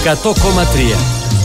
100,3.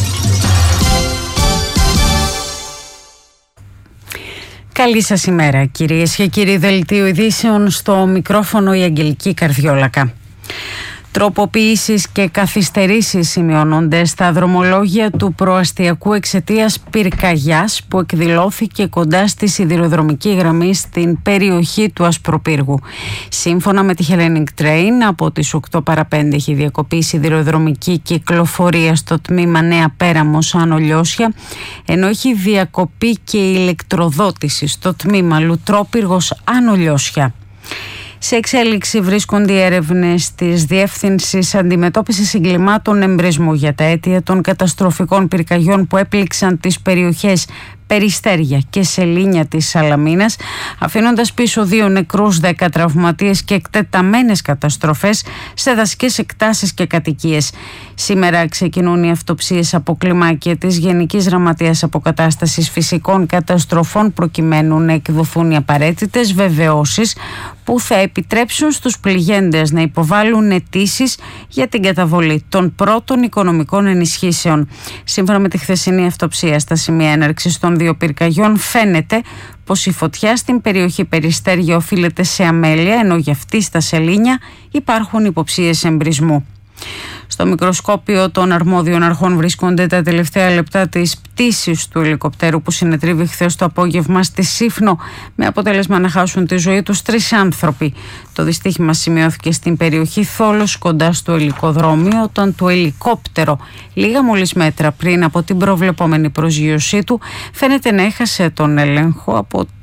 Καλή σας ημέρα, κυρίες και κύριοι. Δελτίο ειδήσεων, στο μικρόφωνο η Αγγελική Καρδιόλακα. Τροποποιήσεις και καθυστερήσεις σημειώνονται στα δρομολόγια του προαστιακού εξαιτίας πυρκαγιάς που εκδηλώθηκε κοντά στη σιδηροδρομική γραμμή στην περιοχή του Ασπροπύργου. Σύμφωνα με τη Hellenic Train, από τις 8 παρά 5 έχει διακοπεί η σιδηροδρομική κυκλοφορία στο τμήμα Νέα Πέραμος Άνω Λιώσια, ενώ έχει διακοπεί και η ηλεκτροδότηση στο τμήμα Λουτρόπυργος Άνω Λιώσια. Σε εξέλιξη βρίσκονται οι έρευνες της Διεύθυνσης Αντιμετώπισης Εγκλημάτων Εμπρισμού για τα αίτια των καταστροφικών πυρκαγιών που έπληξαν τις περιοχές Περιστέρια και Σελήνια της Σαλαμίνας, αφήνοντας πίσω 2 νεκρούς, 10 τραυματίες και εκτεταμένες καταστροφές σε δασικές εκτάσεις και κατοικίες. Σήμερα ξεκινούν οι αυτοψίες από κλιμάκια της Γενικής Γραμματείας Αποκατάστασης Φυσικών Καταστροφών, προκειμένου να εκδοθούν οι απαραίτητες βεβαιώσεις που θα επιτρέψουν στους πληγέντες να υποβάλουν αιτήσεις για την καταβολή των πρώτων οικονομικών ενισχύσεων. Σύμφωνα με τη χθεσινή αυτοψία στα σημεία έναρξης των 2 πυρκαγιών, φαίνεται πως η φωτιά στην περιοχή Περιστέρια οφείλεται σε αμέλεια, ενώ για αυτή στα Σελήνια υπάρχουν υποψίες εμπρισμού. Στο μικροσκόπιο των αρμόδιων αρχών βρίσκονται τα τελευταία λεπτά της πτήσης του ελικοπτέρου που συνετρίβει χθες το απόγευμα στη Σύφνο, με αποτέλεσμα να χάσουν τη ζωή τους 3 άνθρωποι. Το δυστύχημα σημειώθηκε στην περιοχή Θόλος, κοντά στο ελικοδρόμιο, όταν το ελικόπτερο, λίγα μόλις μέτρα πριν από την προβλεπόμενη προσγείωσή του, φαίνεται να έχασε τον έλεγχο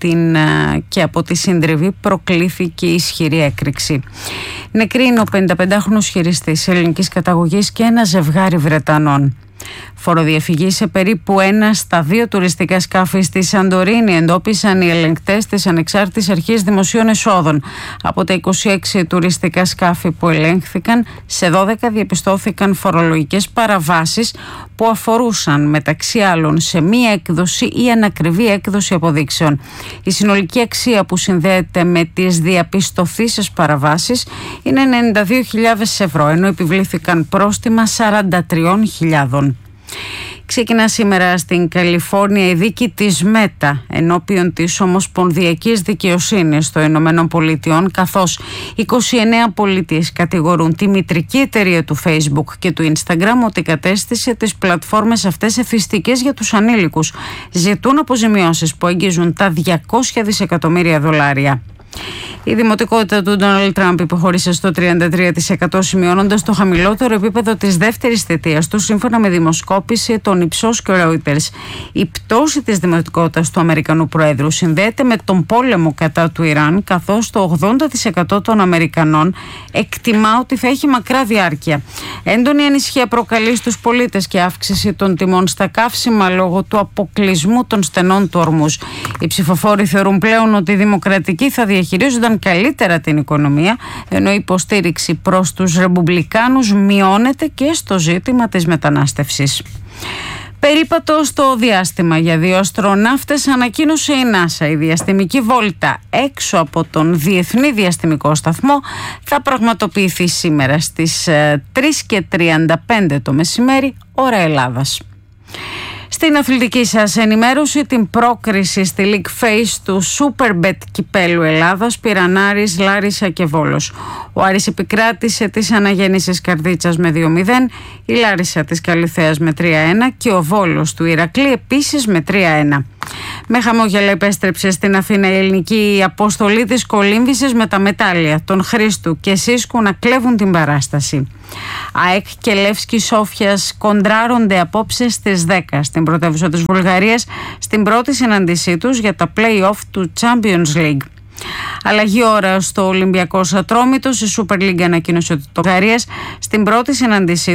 και από τη συντριβή προκλήθηκε ισχυρή έκρηξη. Νεκρή είναι ο 55χρονος χειριστής ελληνικής καταγωγής και ένα ζευγάρι Βρετανών. Φοροδιαφυγή σε περίπου 1 στα 2 τουριστικά σκάφη στη Σαντορίνη εντόπισαν οι ελεγκτές της Ανεξάρτητης Αρχής Δημοσίων Εσόδων. Από τα 26 τουριστικά σκάφη που ελέγχθηκαν, σε 12 διαπιστώθηκαν φορολογικές παραβάσεις που αφορούσαν μεταξύ άλλων σε μία έκδοση ή ανακριβή έκδοση αποδείξεων. Η συνολική αξία που συνδέεται με τις διαπιστωθήσεις παραβάσεις είναι 92.000 ευρώ, ενώ επιβλήθηκαν πρόστιμα 43.000. Ξεκινά σήμερα στην Καλιφόρνια η δίκη της Μέτα ενώπιον της Ομοσπονδιακής Δικαιοσύνης των Ηνωμένων Πολιτειών, καθώς 29 πολίτες κατηγορούν τη μητρική εταιρεία του Facebook και του Instagram ότι κατέστησε τις πλατφόρμες αυτές εθιστικές για τους ανήλικους. Ζητούν αποζημιώσεις που αγγίζουν τα 200 δισεκατομμύρια δολάρια. Η δημοτικότητα του Ντόναλντ Τραμπ υποχώρησε στο 33%, σημειώνοντας το χαμηλότερο επίπεδο της δεύτερης θητείας του, σύμφωνα με δημοσκόπηση των Ipsos και Reuters. Η πτώση της δημοτικότητας του Αμερικανού Προέδρου συνδέεται με τον πόλεμο κατά του Ιράν, καθώς το 80% των Αμερικανών εκτιμά ότι θα έχει μακρά διάρκεια. Έντονη ανησυχία προκαλεί στους πολίτες και αύξηση των τιμών στα καύσιμα λόγω του αποκλεισμού των στενών του ορμούς. Οι ψηφοφόροι θεωρούν πλέον ότι οι δημοκρατικοί θα διαχειρίζονταν καλύτερα την οικονομία, ενώ η υποστήριξη προς τους ρεπουμπλικάνους μειώνεται και στο ζήτημα της μετανάστευσης. Περίπατο στο διάστημα για 2 αστροναύτες ανακοίνωσε η NASA. Η διαστημική βόλτα έξω από τον Διεθνή Διαστημικό Σταθμό θα πραγματοποιηθεί σήμερα στις 3:35 το μεσημέρι, ώρα Ελλάδας. Στην αθλητική σας ενημέρωση, την πρόκριση στη League Phase του Superbet κυπέλου Ελλάδας πήραν Άρης, Λάρισα και Βόλος. Ο Άρης επικράτησε της Αναγέννησης Καρδίτσας με 2-0, η Λάρισα της Καλυθέας με 3-1 και ο Βόλος του Ηρακλή επίσης με 3-1. Με χαμόγελα επέστρεψε στην Αθήνα η ελληνική αποστολή της κολύμβησης με τα μετάλλια των Χρήστου και Σίσκου να κλέβουν την παράσταση. ΑΕΚ και Λεύσκι Σόφιας κοντράρονται απόψε στις 10 στην πρωτεύουσα της Βουλγαρίας, στην πρώτη συνάντησή τους για τα play-off του Champions League. Αλλαγή ώρα στο Ολυμπιακός Ατρόμητος. Η Super League ανακοίνωσε ότι το Βουλγαρίας στην πρώτη συνάντησή